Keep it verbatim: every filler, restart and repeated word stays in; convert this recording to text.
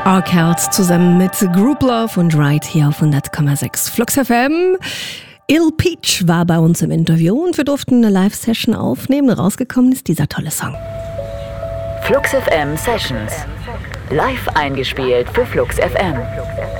Arcade zusammen mit Group Love und Ride hier auf hundert Komma sechs Flux F M. Il Peach war bei uns im Interview und wir durften eine Live-Session aufnehmen. Rausgekommen ist dieser tolle Song. Flux F M Sessions. Live eingespielt für Flux F M.